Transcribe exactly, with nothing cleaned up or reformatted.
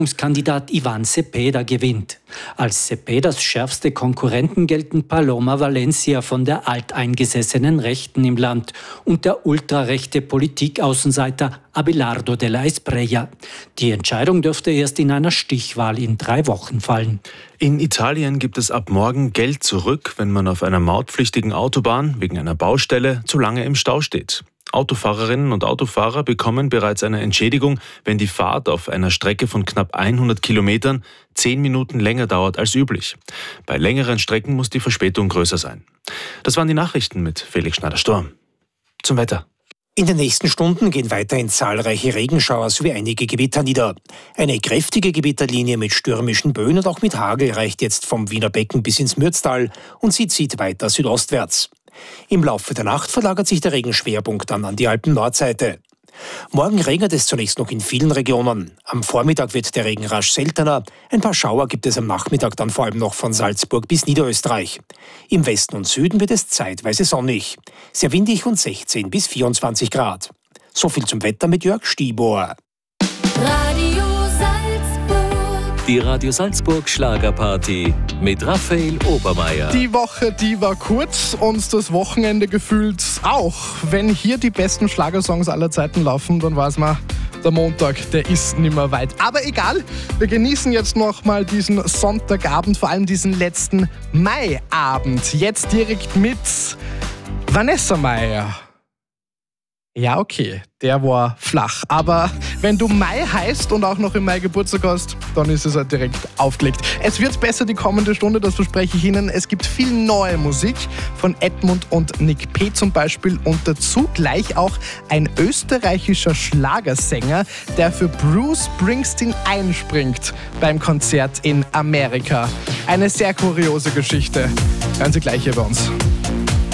Kandidat Ivan Cepeda gewinnt. Als Cepedas schärfste Konkurrenten gelten Paloma Valencia von der alteingesessenen Rechten im Land und der ultrarechte Politikaußenseiter Abelardo de la Espriella. Die Entscheidung dürfte erst in einer Stichwahl in drei Wochen fallen. In Italien gibt es ab morgen Geld zurück, wenn man auf einer mautpflichtigen Autobahn wegen einer Baustelle zu lange im Stau steht. Autofahrerinnen und Autofahrer bekommen bereits eine Entschädigung, wenn die Fahrt auf einer Strecke von knapp hundert Kilometern zehn Minuten länger dauert als üblich. Bei längeren Strecken muss die Verspätung größer sein. Das waren die Nachrichten mit Felix Schneider-Sturm. Zum Wetter. In den nächsten Stunden gehen weiterhin zahlreiche Regenschauer sowie einige Gewitter nieder. Eine kräftige Gewitterlinie mit stürmischen Böen und auch mit Hagel reicht jetzt vom Wiener Becken bis ins Mürztal und sie zieht weiter südostwärts. Im Laufe der Nacht verlagert sich der Regenschwerpunkt dann an die Alpen-Nordseite. Morgen regnet es zunächst noch in vielen Regionen. Am Vormittag wird der Regen rasch seltener. Ein paar Schauer gibt es am Nachmittag dann vor allem noch von Salzburg bis Niederösterreich. Im Westen und Süden wird es zeitweise sonnig. Sehr windig und sechzehn bis vierundzwanzig Grad. So viel zum Wetter mit Jörg Stiebohr. Radio Die Radio Salzburg Schlagerparty mit Raphael Obermeier. Die Woche, die war kurz und das Wochenende gefühlt auch. Wenn hier die besten Schlagersongs aller Zeiten laufen, dann weiß man, der Montag, der ist nimmer weit. Aber egal, wir genießen jetzt noch mal diesen Sonntagabend, vor allem diesen letzten Maiabend. Jetzt direkt mit Vanessa Maier. Ja, okay, der war flach. Aber wenn du Mai heißt und auch noch im Mai Geburtstag hast, dann ist es halt direkt aufgelegt. Es wird besser die kommende Stunde, das verspreche ich Ihnen. Es gibt viel neue Musik von Edmund und Nick P. zum Beispiel und dazu gleich auch ein österreichischer Schlagersänger, der für Bruce Springsteen einspringt beim Konzert in Amerika. Eine sehr kuriose Geschichte. Hören Sie gleich hier bei uns.